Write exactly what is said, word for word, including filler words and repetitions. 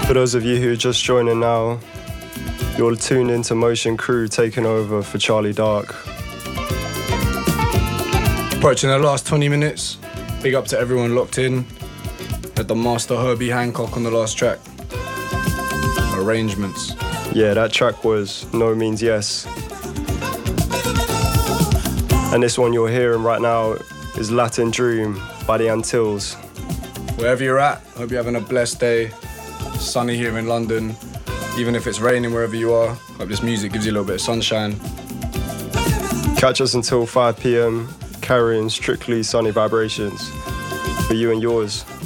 For those of you who are just joining now, you're tuned into Motion Crew taking over for Charlie Dark. Approaching the last twenty minutes, big up to everyone locked in. Had the master Herbie Hancock on the last track. Arrangements. Yeah, that track was No Means Yes. And this one you're hearing right now is Latin Dream by the Antilles. Wherever you're at, hope you're having a blessed day. Sunny here in London. Even if it's raining wherever you are, hope this music gives you a little bit of sunshine. Catch us until five p.m, carrying strictly sunny vibrations for you and yours.